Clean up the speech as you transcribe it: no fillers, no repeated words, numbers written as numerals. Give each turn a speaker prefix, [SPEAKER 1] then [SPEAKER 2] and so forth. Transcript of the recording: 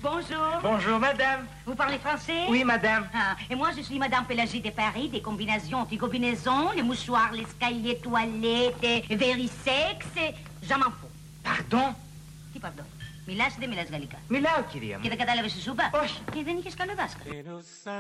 [SPEAKER 1] Bonjour.
[SPEAKER 2] Bonjour, madame.
[SPEAKER 1] Vous parlez français?
[SPEAKER 2] Oui, madame.
[SPEAKER 1] Ah, et moi, je suis Madame Pélagie de Paris, des combinaisons, anti-combinaisons, les mouchoirs, les escaliers, toilettes, verisex, j'en m'en fous.
[SPEAKER 2] Pardon?
[SPEAKER 1] Τι pardon? Μιλάς ή δεν μιλάς γαλλικά?
[SPEAKER 2] Μιλάω, κυρία μου.
[SPEAKER 1] Και δεν κατάλαβες τη σούπα?
[SPEAKER 2] Όχι.
[SPEAKER 1] Και δεν είχες καλό δάσκαλο.